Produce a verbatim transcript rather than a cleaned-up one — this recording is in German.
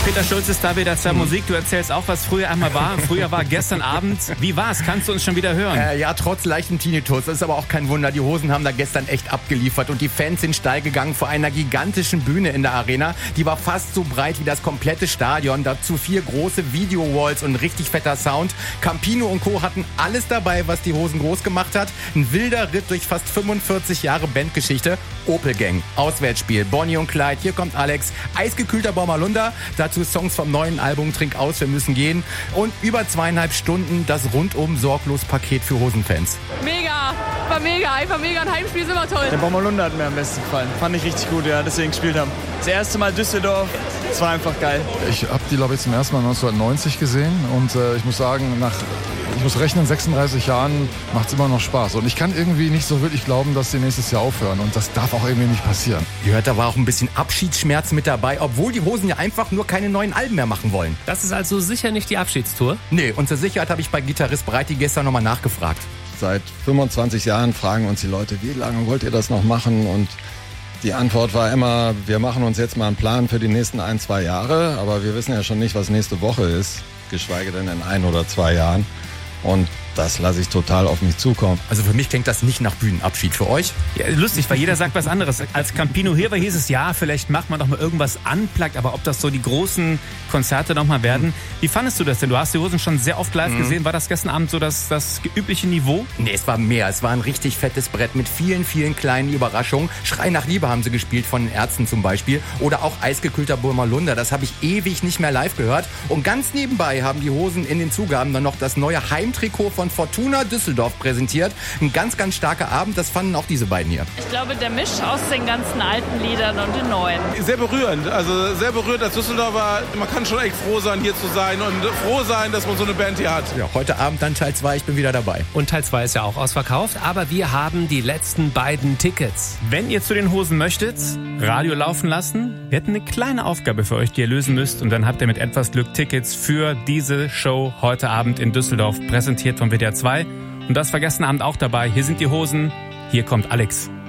Peter Schulz ist da wieder zur Musik. Du erzählst auch, was früher einmal war. Früher war gestern Abend. Wie war's? Kannst du uns schon wieder hören? Äh, ja, trotz leichtem Tinnitus. Das ist aber auch kein Wunder. Die Hosen haben da gestern echt abgeliefert. Und die Fans sind steil gegangen vor einer gigantischen Bühne in der Arena. Die war fast so breit wie das komplette Stadion. Dazu vier große Video-Walls und richtig fetter Sound. Campino und Co. hatten alles dabei, was die Hosen groß gemacht hat. Ein wilder Ritt durch fast fünfundvierzig Jahre Bandgeschichte. Opel Gang, Auswärtsspiel, Bonnie und Clyde. Hier kommt Alex. Eisgekühlter Bommerlunder. Dazu Songs vom neuen Album Trink aus, wir müssen gehen. Und über zweieinhalb Stunden das rundum sorglos Paket für Hosenfans. Mega, war mega, einfach mega. Ein Heimspiel ist immer toll. Der Bommerlunder hat mir am besten gefallen. Fand ich richtig gut, ja, deswegen gespielt haben. Das erste Mal Düsseldorf, es war einfach geil. Ich habe die, glaube ich, zum ersten Mal neunzehnhundertneunzig gesehen und äh, ich muss sagen, nach, ich muss rechnen, sechsunddreißig Jahren macht es immer noch Spaß. Und ich kann irgendwie nicht so wirklich glauben, dass sie nächstes Jahr aufhören und das darf auch irgendwie nicht passieren. Ihr hört, da war auch ein bisschen Abschiedsschmerz mit dabei, obwohl die Hosen ja einfach nur keine neuen Alben mehr machen wollen. Das ist also sicher nicht die Abschiedstour? Nee, und zur Sicherheit habe ich bei Gitarrist Breiti gestern nochmal nachgefragt. Seit fünfundzwanzig Jahren fragen uns die Leute, wie lange wollt ihr das noch machen? Und die Antwort war immer, wir machen uns jetzt mal einen Plan für die nächsten ein, zwei Jahre, aber wir wissen ja schon nicht, was nächste Woche ist, geschweige denn in ein oder zwei Jahren. Und das lasse ich total auf mich zukommen. Also für mich klingt das nicht nach Bühnenabschied. Für euch? Ja, lustig, weil jeder sagt was anderes. Als Campino hier war, hieß es, ja, vielleicht macht man doch mal irgendwas unplugged, aber ob das so die großen Konzerte noch mal werden. Mhm. Wie fandest du das denn? Du hast die Hosen schon sehr oft live mhm. gesehen. War das gestern Abend so das, das übliche Niveau? Nee, es war mehr. Es war ein richtig fettes Brett mit vielen, vielen kleinen Überraschungen. Schrei nach Liebe haben sie gespielt, von den Ärzten zum Beispiel. Oder auch Eisgekühlter Burmerlunder. Das habe ich ewig nicht mehr live gehört. Und ganz nebenbei haben die Hosen in den Zugaben dann noch das neue Heimtrikot von Fortuna Düsseldorf präsentiert. Ein ganz, ganz starker Abend. Das fanden auch diese beiden hier. Ich glaube, der Misch aus den ganzen alten Liedern und den neuen. Sehr berührend. Also sehr berührend als Düsseldorfer. Man kann schon echt froh sein, hier zu sein und froh sein, dass man so eine Band hier hat. Ja, heute Abend dann Teil zwei. Ich bin wieder dabei. Und Teil zwei ist ja auch ausverkauft, aber wir haben die letzten beiden Tickets. Wenn ihr zu den Hosen möchtet, Radio laufen lassen. Wir hätten eine kleine Aufgabe für euch, die ihr lösen müsst. Und dann habt ihr mit etwas Glück Tickets für diese Show heute Abend in Düsseldorf, präsentiert von W D R zwei. Und das war gestern Abend auch dabei. Hier sind die Hosen. Hier kommt Alex.